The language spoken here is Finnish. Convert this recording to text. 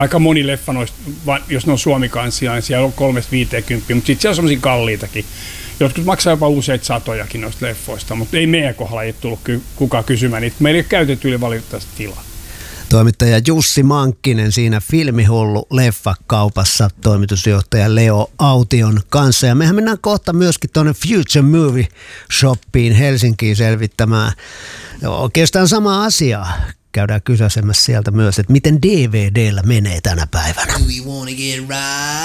Aika moni leffa noista, jos ne on suomikansia, niin siellä on 3-50, mutta sitten siellä on semmoisia kalliitakin. Jotkut maksaa jopa useita satojakin noista leffoista, mutta ei meidän kohdalla ei tullut kukaan kysymään niitä. Meillä ei ole käytetty yli valitettavasti tilaa. Toimittaja Jussi Mankkinen siinä Filmihullu leffakaupassa toimitusjohtaja Leo Aution kanssa. Ja mehän mennään kohta myöskin tuonne Future Movie Shopiin Helsinkiin selvittämään oikeastaan sama asia. Käydään kysäsemässä sieltä myös, että miten DVD:llä menee tänä päivänä.